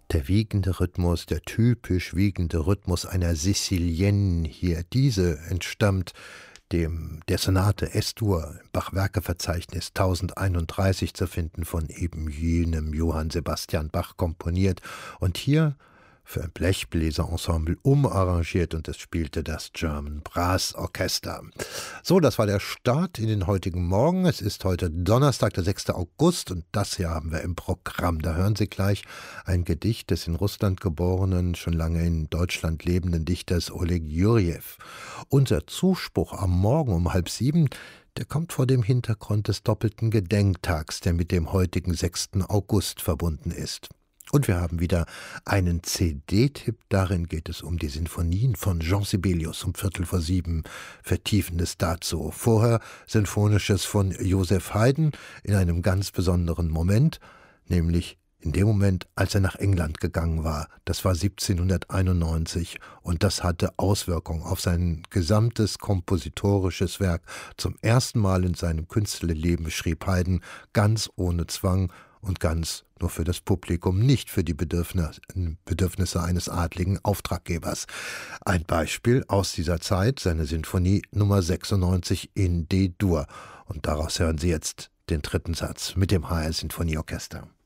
Der wiegende Rhythmus, der typisch wiegende Rhythmus einer Sicilienne hier, diese entstammt der Sonate S-Dur im Bach-Werke-Verzeichnis 1031 zu finden, von eben jenem Johann Sebastian Bach komponiert und hier für ein Blechbläserensemble umarrangiert, und es spielte das German Brass Orchester. So, das war der Start in den heutigen Morgen. Es ist heute Donnerstag, der 6. August, und das hier haben wir im Programm. Da hören Sie gleich ein Gedicht des in Russland geborenen, schon lange in Deutschland lebenden Dichters Oleg Jurjew. Unser Zuspruch am Morgen um 6:30, der kommt vor dem Hintergrund des doppelten Gedenktags, der mit dem heutigen 6. August verbunden ist. Und wir haben wieder einen CD-Tipp. Darin geht es um die Sinfonien von Jean Sibelius um 6:15. Vertiefendes dazu. Vorher Sinfonisches von Joseph Haydn in einem ganz besonderen Moment, nämlich in dem Moment, als er nach England gegangen war. Das war 1791, und das hatte Auswirkungen auf sein gesamtes kompositorisches Werk. Zum ersten Mal in seinem Künstlerleben schrieb Haydn ganz ohne Zwang und ganz nur für das Publikum, nicht für die Bedürfnisse eines adligen Auftraggebers. Ein Beispiel aus dieser Zeit, seine Sinfonie Nummer 96 in D-Dur. Und daraus hören Sie jetzt den dritten Satz mit dem HR Sinfonieorchester.